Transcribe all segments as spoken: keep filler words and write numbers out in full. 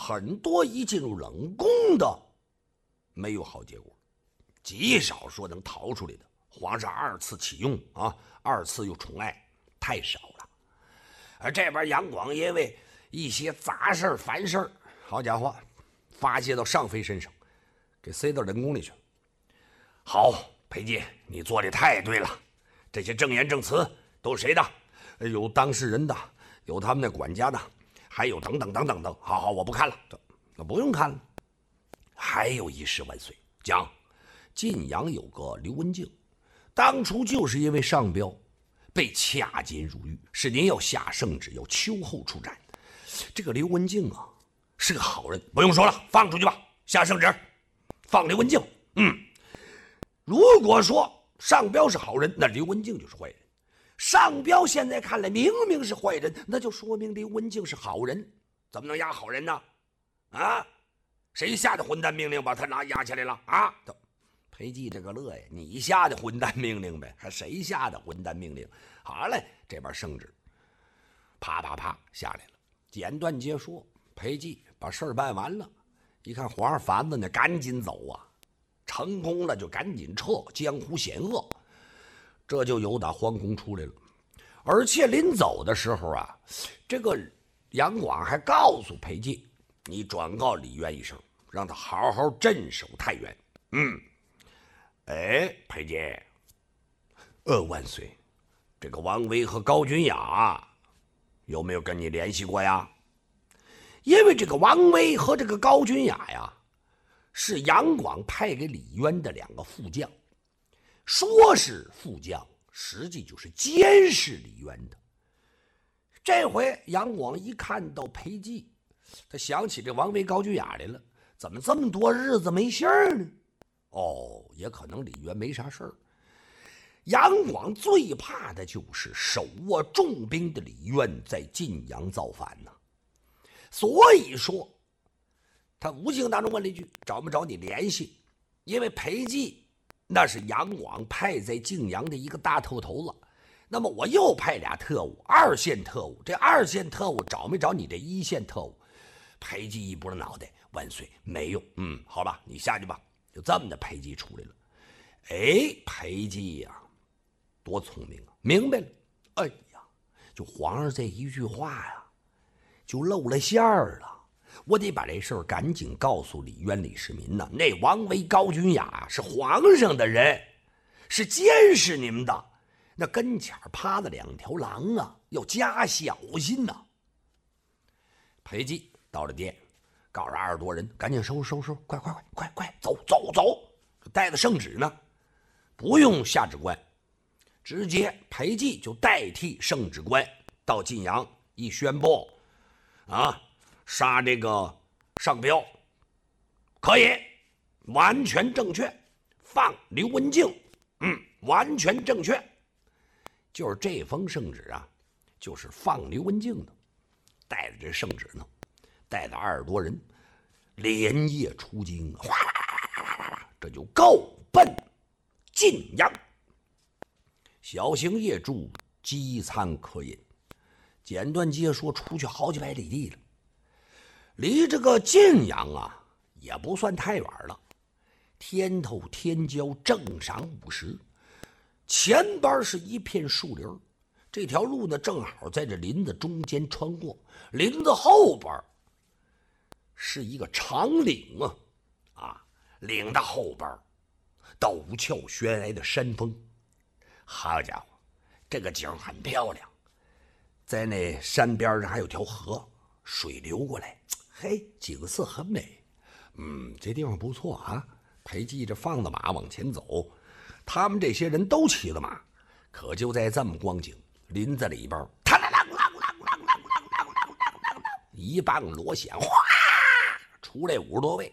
很多一进入冷宫的没有好结果，极少说能逃出来的。皇上二次启用啊，二次又宠爱，太少了。而这边杨广因为一些杂事儿、烦事儿，好家伙，发泄到上妃身上，给塞到冷宫里去。好，裴寂，你做的太对了。这些证言证词都是谁的？有当事人的，有他们的管家的，还有等等等等等。好好，我不看了，那不用看了。还有一事万岁，讲晋阳有个刘文静，当初就是因为上标被掐金入狱，是您要下圣旨，要秋后出战。这个刘文静啊，是个好人，不用说了，放出去吧，下圣旨，放刘文静。嗯，如果说上标是好人，那刘文静就是坏人。上标现在看来明明是坏人，那就说明刘文静是好人，怎么能压好人呢？啊，谁下的混蛋命令把他拿压下来了啊？裴寂这个乐呀，你下的混蛋命令呗，还谁下的混蛋命令？好嘞，这边圣旨啪啪啪下来了，简短截说。裴寂把事儿办完了，一看皇上烦的呢，赶紧走啊！成功了就赶紧撤，江湖险恶。这就由打皇宫出来了，而且临走的时候啊，这个杨广还告诉裴寂，你转告李渊一声，让他好好镇守太原。嗯，哎，裴寂，呃，万岁，这个王维和高君雅有没有跟你联系过呀？因为这个王维和这个高君雅呀，是杨广派给李渊的两个副将。说是副将，实际就是监视李渊的。这回杨广一看到裴寂，他想起这王维、高君雅来了，怎么这么多日子没信儿呢？哦，也可能李渊没啥事儿。杨广最怕的就是手握重兵的李渊在晋阳造反呢，所以说他无形当中问了一句：找没找你联系？因为裴寂那是杨广派在晋阳的一个大头头子，那么我又派俩特务，二线特务，这二线特务找没找你这一线特务？裴寂一拨脑袋，万岁，没有。嗯，好吧，你下去吧。就这么的，裴寂出来了。哎，裴寂呀、啊，多聪明啊，明白了。哎呀，就皇上这一句话呀，就露了馅儿了。我得把这事儿赶紧告诉李渊、李世民呢。那王维、高君雅是皇上的人，是监视你们的，那跟前趴了两条狼啊，要加小心呐。裴寂到了殿，告诉二十多人赶紧收拾收拾，快快快快快走走走，带着圣旨呢，不用下旨官，直接裴寂就代替圣旨官到晋阳一宣布啊。杀这个上标可以，完全正确。放刘文静，嗯，完全正确。就是这封圣旨啊，就是放刘文静的，带着这圣旨呢，带着二十多人，连夜出京，哗啦啦啦啦，这就够奔晋阳。小行夜住，饥餐渴饮，简短截说，出去好几百里地了。离这个晋阳啊，也不算太远了。天头天焦，正晌午时，前边是一片树林，这条路呢，正好在这林子中间穿过。林子后边是一个长岭啊，啊，岭的后边陡峭悬崖的山峰。好家伙，这个景很漂亮。在那山边上还有条河，水流过来。嘿，景色很美。嗯，这地方不错啊。裴寂这放着马往前走，他们这些人都骑了马。可就在这么光景，林子里边，嘡啷啷啷啷啷啷啷啷啷啷啷，一棒锣响，哗，出来五十多位，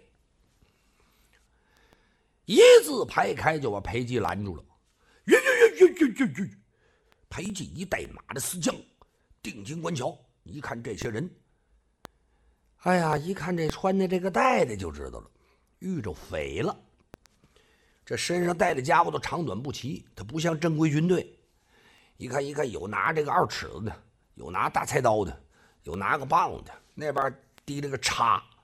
一字排开，就把裴寂拦住了。吁吁吁吁吁吁！裴寂一带马的四将，定睛观瞧，一看这些人。哎呀，一看这穿的这个带的就知道了，遇着匪了。这身上带的家伙都长短不齐，他不像正规军队。一看一看，有拿这个二尺子的，有拿大菜刀的，有拿个棒的，那边提了个叉，